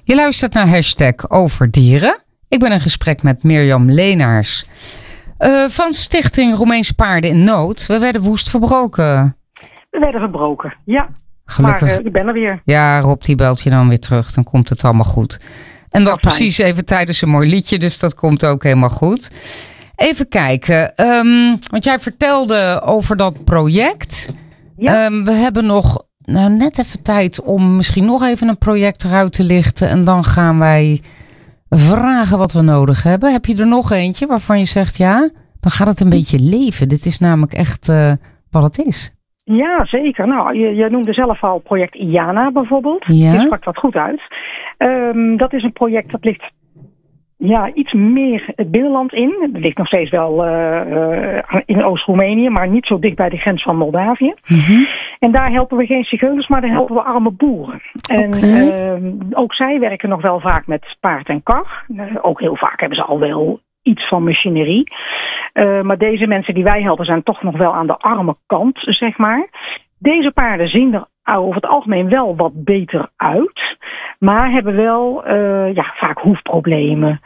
Je luistert naar #Overdieren. Ik ben in gesprek met Mirjam Leenaars van Stichting Roemeense Paarden in Nood. We werden woest verbroken. We werden verbroken, ja. Gelukkig. Maar ik ben er weer. Ja, Rob die belt je dan weer terug. Dan komt het allemaal goed. En dat precies even tijdens een mooi liedje. Dus dat komt ook helemaal goed. Even kijken. Want jij vertelde over dat project. Ja. We hebben nog net even tijd om misschien nog even een project eruit te lichten. En dan gaan wij vragen wat we nodig hebben. Heb je er nog eentje waarvan je zegt ja, dan gaat het een beetje leven. Dit is namelijk echt wat het is. Ja, zeker. Nou, je noemde zelf al project IANA bijvoorbeeld. Ja. Je sprak dat goed uit. Dat is een project dat ligt iets meer het binnenland in. Het ligt nog steeds wel in Oost-Roemenië, maar niet zo dicht bij de grens van Moldavië. Mm-hmm. En daar helpen we geen zigeuners, maar daar helpen we arme boeren. En ook zij werken nog wel vaak met paard en kar. Ook heel vaak hebben ze al wel iets van machinerie. Maar deze mensen die wij helpen zijn toch nog wel aan de arme kant, zeg maar. Deze paarden zien er over het algemeen wel wat beter uit. Maar hebben wel vaak hoefproblemen.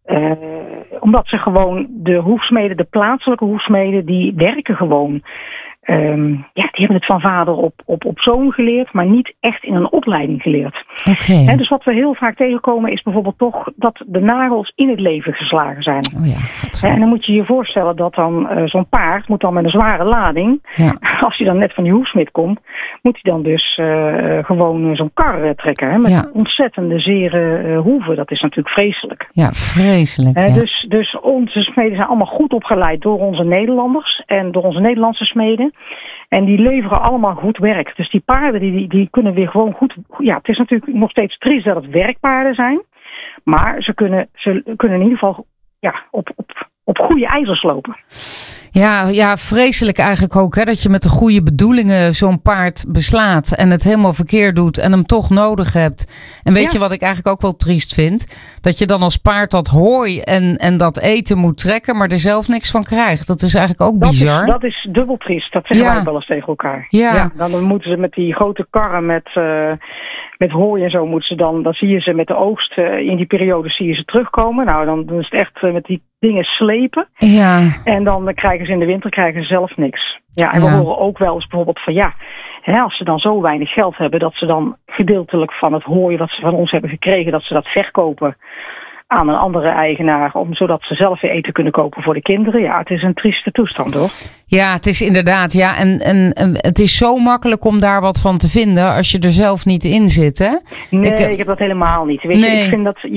Omdat ze gewoon de hoefsmeden, de plaatselijke hoefsmeden, die werken gewoon. Die hebben het van vader op zoon geleerd, maar niet echt in een opleiding geleerd. Okay. Dus wat we heel vaak tegenkomen is bijvoorbeeld toch dat de nagels in het leven geslagen zijn. Oh ja, en dan moet je je voorstellen dat dan zo'n paard moet dan met een zware lading, als hij dan net van die hoefsmid komt, moet hij dan dus gewoon zo'n kar trekken. Hè, met ontzettende zere hoeven. Dat is natuurlijk vreselijk. Ja, vreselijk. Dus onze smeden zijn allemaal goed opgeleid door onze Nederlanders en door onze Nederlandse smeden. En die leveren allemaal goed werk. Dus die paarden die kunnen weer gewoon goed. Ja, het is natuurlijk nog steeds triest dat het werkpaarden zijn. Maar ze kunnen in ieder geval op goede ijzers lopen. Ja, vreselijk eigenlijk ook. Hè, dat je met de goede bedoelingen zo'n paard beslaat. En het helemaal verkeerd doet. En hem toch nodig hebt. En weet je wat ik eigenlijk ook wel triest vind? Dat je dan als paard dat hooi en dat eten moet trekken. Maar er zelf niks van krijgt. Dat is eigenlijk ook bizar. Dat is dubbel triest. Dat zeggen wij wel eens tegen elkaar. Ja. Dan moeten ze met die grote karren met hooi en zo moeten ze dan zie je ze met de oogst in die periode zie je ze terugkomen. Nou, dan is het echt met die dingen slepen. Ja. En dan krijgen ze in de winter zelf niks. Ja, en we horen ook wel eens bijvoorbeeld van als ze dan zo weinig geld hebben, dat ze dan gedeeltelijk van het hooi wat ze van ons hebben gekregen, dat ze dat verkopen aan een andere eigenaar, zodat ze zelf weer eten kunnen kopen voor de kinderen. Ja, het is een trieste toestand, hoor. Ja, het is inderdaad, ja. En het is zo makkelijk om daar wat van te vinden als je er zelf niet in zit, hè? Nee, ik heb dat helemaal niet. Weet je, ik vind dat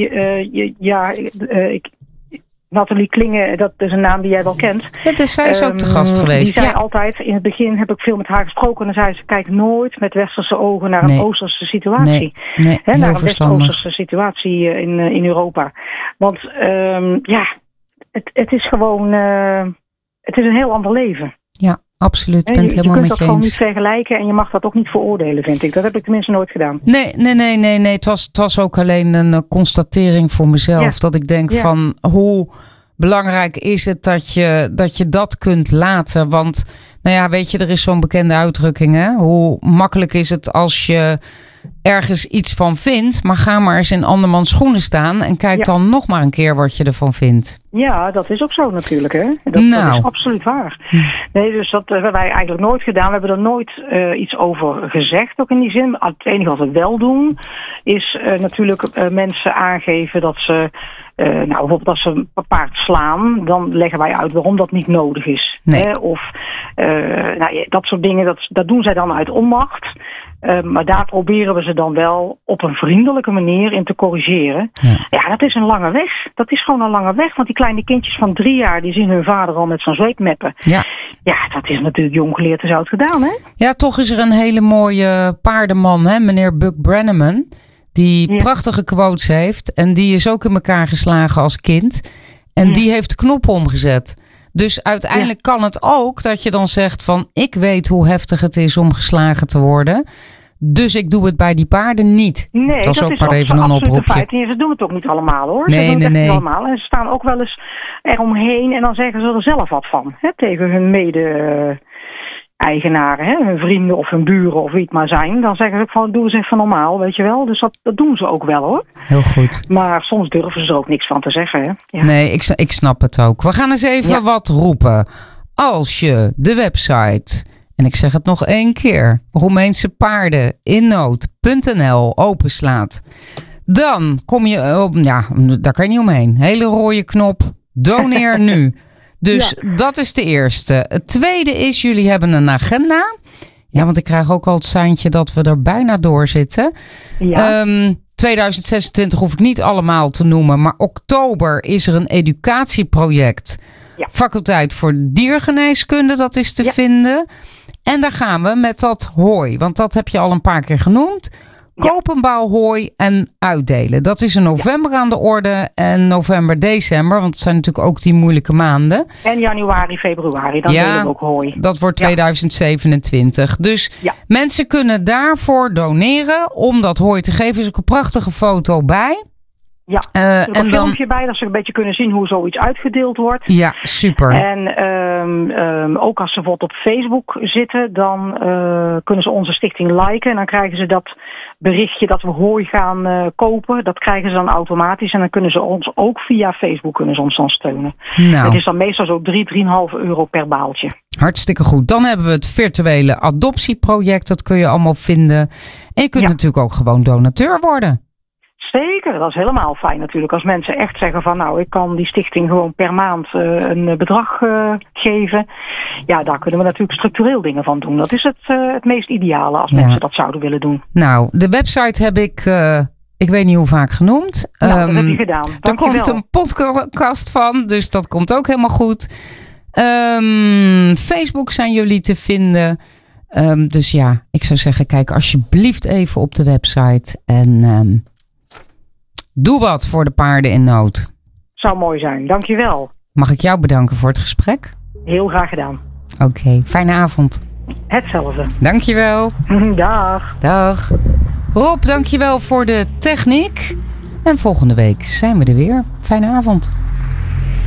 Nathalie Klinge, dat is een naam die jij wel kent. Zij is ook te gast geweest. Die zei altijd, in het begin heb ik veel met haar gesproken. En dan zei ze, kijk noohet met westerse ogen naar een Oosterse situatie. Nee, naar een West-Oosterse situatie in Europa. Want het is gewoon, het is een heel ander leven. Ja, absoluut. Ik ben het helemaal met je eens. Je kunt dat gewoon niet vergelijken en je mag dat ook niet veroordelen, vind ik. Dat heb ik tenminste nooit gedaan. Nee. Het was ook alleen een constatering voor mezelf. Ja. Dat ik denk van hoe belangrijk is het dat je dat kunt laten. Want weet je, er is zo'n bekende uitdrukking. Hè? Hoe makkelijk is het als je ergens iets van vindt, maar ga maar eens in andermans schoenen staan en kijk dan nog maar een keer wat je ervan vindt. Ja, dat is ook zo natuurlijk, hè. Dat is absoluut waar. Nee, dus dat hebben wij eigenlijk nooit gedaan. We hebben er nooit iets over gezegd, ook in die zin. Het enige wat we wel doen, is natuurlijk mensen aangeven dat ze bijvoorbeeld als ze een paard slaan, dan leggen wij uit waarom dat niet nodig is. Nee. Hè? Of dat soort dingen, dat doen zij dan uit onmacht. Maar daar proberen we ze dan wel op een vriendelijke manier in te corrigeren. Ja, dat is een lange weg. Dat is gewoon een lange weg. Want die kleine kindjes van 3 jaar, die zien hun vader al met zo'n zweep meppen. Ja, dat is natuurlijk jong geleerd is oud gedaan, hè? Ja, toch is er een hele mooie paardenman, hè? Meneer Buck Brannaman. Die prachtige quotes heeft. En die is ook in elkaar geslagen als kind. En die heeft de knop omgezet. Dus uiteindelijk kan het ook dat je dan zegt van ik weet hoe heftig het is om geslagen te worden. Dus ik doe het bij die paarden niet. Nee, dat is ook maar even een oproepje. Feit. Ze doen het ook niet allemaal, hoor. Nee. Niet allemaal. En ze staan ook wel eens eromheen en dan zeggen ze er zelf wat van. Hè, tegen hun eigenaren, hè, hun vrienden of hun buren of wie het maar zijn, dan zeggen ze ook van, doe eens even normaal, weet je wel. Dus dat doen ze ook wel, hoor. Heel goed. Maar soms durven ze er ook niks van te zeggen, hè. Ja. Nee, ik snap het ook. We gaan eens even wat roepen. Als je de website, en ik zeg het nog 1 keer, Roemeensepaardeninnood.nl openslaat, dan kom je op, daar kan je niet omheen. Hele rode knop, doneer nu. Dus dat is de eerste. Het tweede is, jullie hebben een agenda. Ja, want ik krijg ook al het seintje dat we er bijna door zitten. Ja. 2026 hoef ik niet allemaal te noemen. Maar oktober is er een educatieproject. Ja. Faculteit voor Diergeneeskunde, dat is te vinden. En daar gaan we met dat hooi. Want dat heb je al een paar keer genoemd. Koop een baal hooi en uitdelen. Dat is in november aan de orde. En november, december. Want het zijn natuurlijk ook die moeilijke maanden. En januari, februari. Dan delen we ook hooi. Dat wordt 2027. Dus mensen kunnen daarvoor doneren. Om dat hooi te geven. Er is ook een prachtige foto bij. Ja, er is een filmpje bij, dat ze een beetje kunnen zien hoe zoiets uitgedeeld wordt. Ja, super. En ook als ze bijvoorbeeld op Facebook zitten, dan kunnen ze onze stichting liken. En dan krijgen ze dat berichtje dat we hooi gaan kopen. Dat krijgen ze dan automatisch. En dan kunnen ze ons ook via Facebook dan steunen. Nou. Het is dan meestal zo 3,5 euro per baaltje. Hartstikke goed. Dan hebben we het virtuele adoptieproject. Dat kun je allemaal vinden. En je kunt natuurlijk ook gewoon donateur worden. Zeker, dat is helemaal fijn natuurlijk. Als mensen echt zeggen van, nou, ik kan die stichting gewoon per maand een bedrag geven. Ja, daar kunnen we natuurlijk structureel dingen van doen. Dat is het meest ideale als mensen dat zouden willen doen. Nou, de website heb ik weet niet hoe vaak genoemd. Nou, dat heb je gedaan. Er komt een podcast van, dus dat komt ook helemaal goed. Facebook zijn jullie te vinden. Dus ja, ik zou zeggen, kijk alsjeblieft even op de website en doe wat voor de paarden in nood. Zou mooi zijn, dankjewel. Mag ik jou bedanken voor het gesprek? Heel graag gedaan. Oké, fijne avond. Hetzelfde. Dankjewel. Dag. Dag. Rob, dankjewel voor de techniek. En volgende week zijn we er weer. Fijne avond.